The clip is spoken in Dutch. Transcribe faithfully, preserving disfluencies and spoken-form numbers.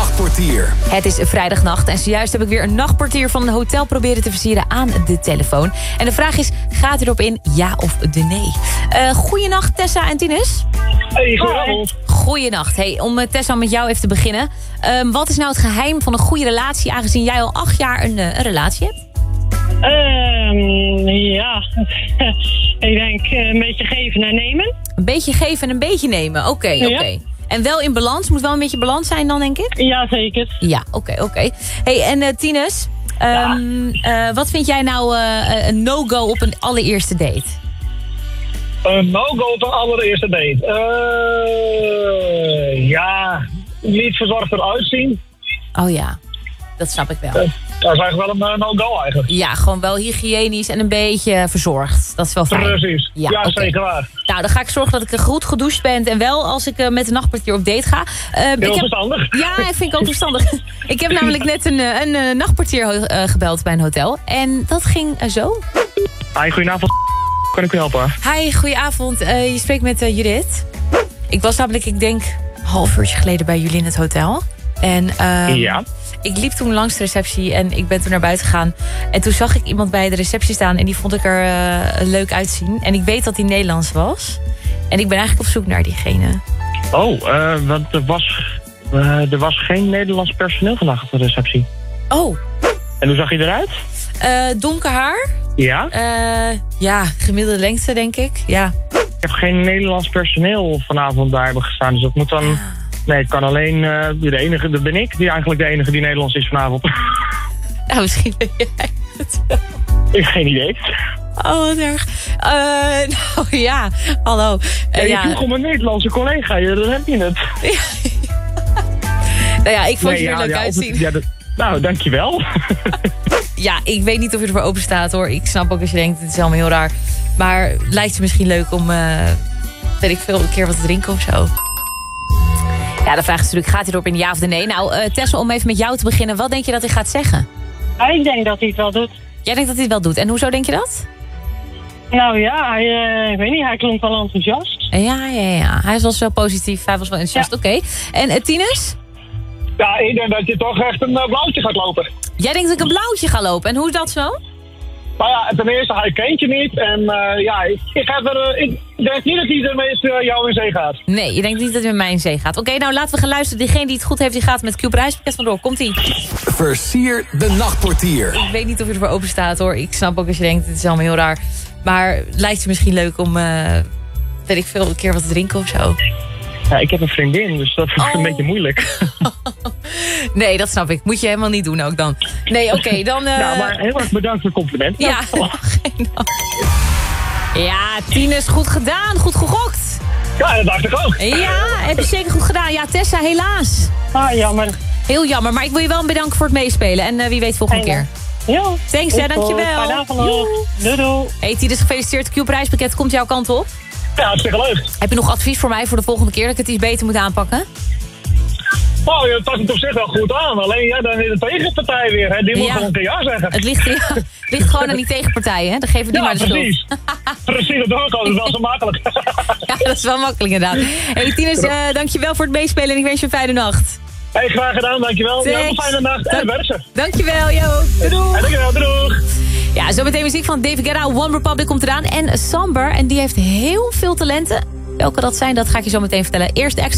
Nachtportier. Het is vrijdagnacht en zojuist heb ik weer een nachtportier van een hotel proberen te versieren aan de telefoon. En de vraag is, gaat u erop in ja of de nee? Uh, goeienacht Tessa en Tinus. Hey, goedenavond. Goeienacht. Hey, om uh, Tessa met jou even te beginnen. Um, wat is nou het geheim van een goede relatie, aangezien jij al acht jaar een, uh, een relatie hebt? Um, ja, ik denk een beetje geven en nemen. Een beetje geven en een beetje nemen, oké, okay, oké. Okay. Ja. En wel in balans, moet wel een beetje balans zijn dan, denk ik? Ja, zeker. Ja, oké, okay, oké. Okay. Hey, en uh, Tinus, um, ja. uh, wat vind jij nou uh, een no-go op een allereerste date? Een no-go op een allereerste date? Uh, ja, niet verzorgd eruit zien. Oh ja, dat snap ik wel. Uh, dat is eigenlijk wel een uh, no-go eigenlijk. Ja, gewoon wel hygiënisch en een beetje verzorgd. Dat is wel fijn. Precies, ja, ja okay. Zeker waar. Nou, dan ga ik zorgen dat ik goed gedoucht ben. En wel als ik uh, met een nachtportier op date ga. Uh, Heel ik heb... verstandig. Ja, dat vind ik ook verstandig. Ik heb namelijk net een, een, een nachtportier uh, gebeld bij een hotel. En dat ging uh, zo. Hi, goedenavond. Kan ik u helpen? Hi, goedenavond. Uh, je spreekt met uh, Judith. Ik was namelijk, ik denk, een half uurtje geleden bij jullie in het hotel. En uh, ja. ik liep toen langs de receptie en ik ben toen naar buiten gegaan. En toen zag ik iemand bij de receptie staan en die vond ik er uh, leuk uitzien. En ik weet dat hij Nederlands was. En ik ben eigenlijk op zoek naar diegene. Oh, uh, want er was, uh, er was geen Nederlands personeel vandaag op de receptie. Oh. En hoe zag je eruit? Uh, donker haar. Ja? Uh, ja, gemiddelde lengte, denk ik. Ja. Ik heb geen Nederlands personeel vanavond daar hebben gestaan. Dus dat moet dan... Nee, het kan alleen... Uh, de enige, dat ben ik, die eigenlijk de enige die Nederlands is vanavond. Nou, misschien ben jij het wel. Ik heb geen idee. Oh, wat erg. Uh, nou ja, hallo. Uh, ja, je ja. vroeg om een Nederlandse collega, ja, dan heb je het. Ja. Nou ja, ik vond nee, je er ja, leuk ja, uitzien. Het, ja, dat, nou, dankjewel. Ja, ik weet niet of je ervoor open staat, hoor. Ik snap ook als je denkt, het is allemaal heel raar. Maar lijkt je misschien leuk om, uh, weet ik veel, een keer wat te drinken of zo? Ja, de vraag is natuurlijk, gaat hij erop in ja of de nee? Nou, uh, Tessa, om even met jou te beginnen. Wat denk je dat hij gaat zeggen? Ik denk dat hij het wel doet. Jij denkt dat hij het wel doet. En hoezo denk je dat? Nou ja, hij, uh, ik weet niet, hij klonk wel enthousiast. Ja, ja, ja. Hij was wel positief, hij was wel enthousiast. Ja. Oké. Okay. En uh, Tinus? Ja, ik denk dat je toch echt een uh, blauwtje gaat lopen. Jij denkt dat ik een blauwtje ga lopen. En hoe is dat zo? Nou ja, ten eerste, hij kent je niet. En uh, ja, ik, ik, ga er, uh, ik denk niet dat hij ermee uh, jou in zee gaat. Nee, je denkt niet dat hij met mij in zee gaat. Oké, okay, nou laten we gaan luisteren. Diegene die het goed heeft, die gaat met Cube Reispakket vandoor. Komt-ie. Versier de nachtportier. Ik weet niet of je ervoor open staat, hoor. Ik snap ook als je denkt, het is allemaal heel raar. Maar lijkt je misschien leuk om, uh, weet ik veel, een keer wat te drinken of zo? Ja, ik heb een vriendin, dus dat is oh. een beetje moeilijk. Nee, dat snap ik. Moet je helemaal niet doen ook dan. Nee, oké, okay, dan... Uh... Nou, maar heel erg bedankt voor het compliment. Ja, geen dank. Ja, Tinus, goed gedaan. Goed gegokt. Ja, dat dacht ik ook. Ja, heb je zeker goed gedaan. Ja, Tessa, helaas. Ah, jammer. Heel jammer, maar ik wil je wel bedanken voor het meespelen. En uh, wie weet volgende keer. Ja. Thanks, hè, dankjewel. Doei, doei. Hey, Tinus, gefeliciteerd. Het Cube Reispakket komt jouw kant op. Ja, hartstikke leuk. Heb je nog advies voor mij voor de volgende keer dat ik het iets beter moet aanpakken? Oh, je pakt het op zich wel goed aan. Alleen ja, dan is de tegenpartij weer. Hè. Die moet ja. gewoon een ja zeggen. Het ligt, ja, het ligt gewoon aan die tegenpartijen. Hè. Dan geven die ja, maar de precies. schuld. Precies, dat doe ik al. Dat is wel zo makkelijk. Ja, dat is wel makkelijk inderdaad. Hey, Tinus, uh, dankjewel voor het meespelen en ik wens je een fijne nacht. Hey, graag gedaan, dankjewel. Ja, een fijne nacht en werken. Dankjewel, yo. Doei, doei. Hey, dankjewel, doei. Ja, zometeen muziek van David Guetta, One Republic komt eraan. En Samber, en die heeft heel veel talenten. Welke dat zijn, dat ga ik je zo meteen vertellen. Eerst de extra.